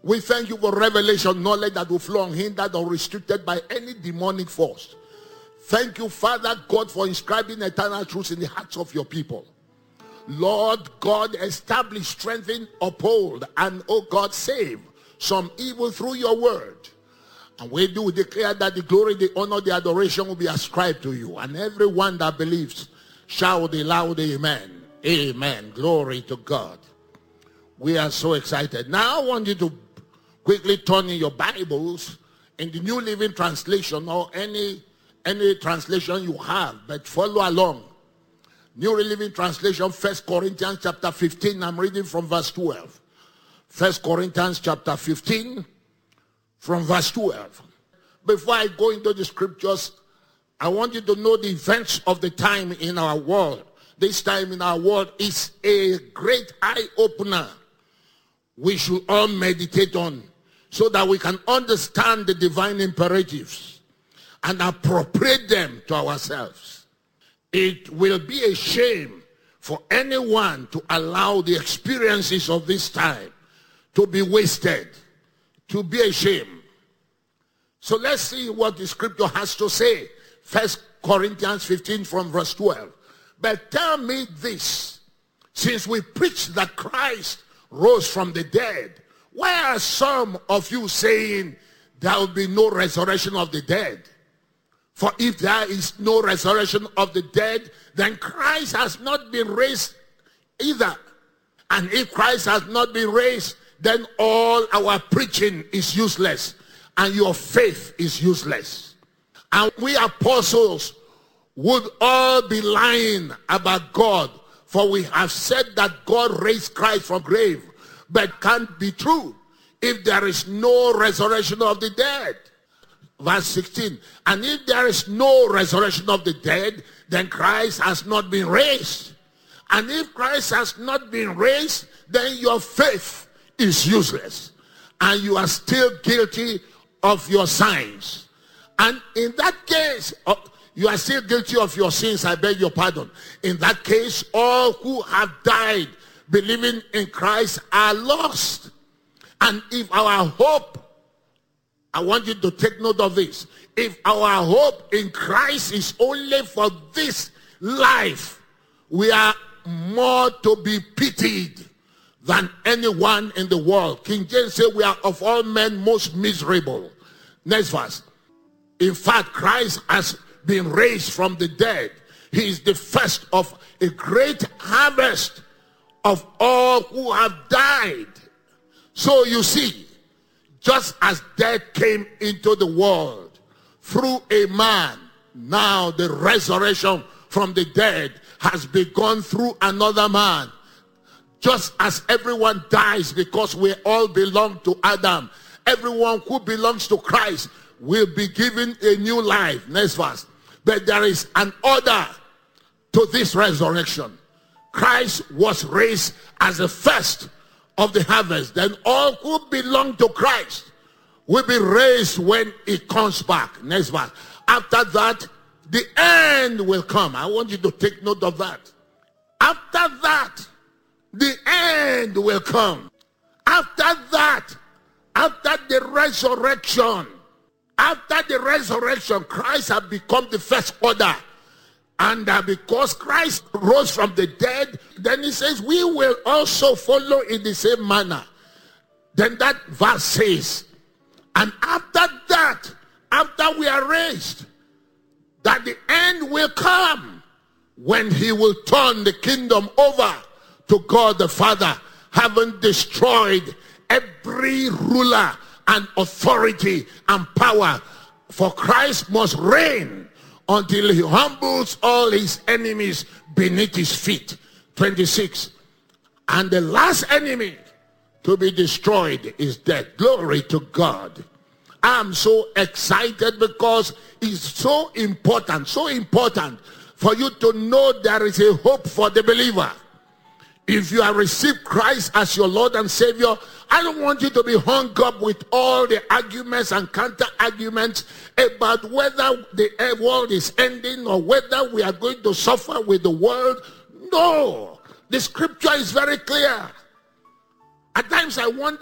We thank you for revelation, knowledge that will flow unhindered or restricted by any demonic force. Thank you, Father God, for inscribing eternal truths in the hearts of your people. Lord God, establish, strengthen, uphold, and, oh God, save some evil through your word. And we do declare that the glory, the honor, the adoration will be ascribed to you. And everyone that believes, shout a loud amen. Amen. Glory to God. We are so excited. Now I want you to quickly turn in your Bibles in the New Living Translation or any translation you have, but follow along. New Living Translation, 1 Corinthians chapter 15. I'm reading from verse 12. 1 Corinthians chapter 15 from verse 12. Before I go into the scriptures, I want you to know the events of the time in our world. This time in our world is a great eye-opener we should all meditate on so that we can understand the divine imperatives and appropriate them to ourselves. It will be a shame for anyone to allow the experiences of this time to be wasted, to be a shame. So let's see what the scripture has to say. 1 Corinthians 15 from verse 12. But tell me this, since we preach that Christ rose from the dead, why are some of you saying there will be no resurrection of the dead? For if there is no resurrection of the dead, then Christ has not been raised either. And if Christ has not been raised, then all our preaching is useless and your faith is useless. And we apostles would all be lying about God, for we have said that God raised Christ from grave, but can't be true if there is no resurrection of the dead. Verse 16, and if there is no resurrection of the dead, then Christ has not been raised. And if Christ has not been raised, then your faith is useless. And you are still guilty of your sins. And in that case, you are still guilty of your sins, I beg your pardon. In that case, all who have died believing in Christ are lost. And if our hope, I want you to take note of this. If our hope in Christ is only for this life, we are more to be pitied than anyone in the world. King James said we are of all men most miserable. Next verse. In fact, Christ has been raised from the dead. He is the first of a great harvest of all who have died. So you see, just as death came into the world through a man, now the resurrection from the dead has begun through another man. Just as everyone dies because we all belong to Adam, everyone who belongs to Christ will be given a new life. Next verse. But there is an order to this resurrection. Christ was raised as the first of the harvest. Then all who belong to Christ will be raised when he comes back. Next verse. After that, the end will come. I want you to take note of that. After that, the end will come. After that, after the resurrection, Christ has become the first order. And because Christ rose from the dead, then he says we will also follow in the same manner. Then that verse says, and after that, after we are raised, that the end will come when he will turn the kingdom over to God the Father, having destroyed every ruler and authority and power. For Christ must reign until he humbles all his enemies beneath his feet. 26. And the last enemy to be destroyed is death. Glory to God. I'm so excited because it's so important for you to know there is a hope for the believer. If you have received Christ as your Lord and Savior, I don't want you to be hung up with all the arguments and counter-arguments about whether the world is ending or whether we are going to suffer with the world. No, the scripture is very clear. At times I wonder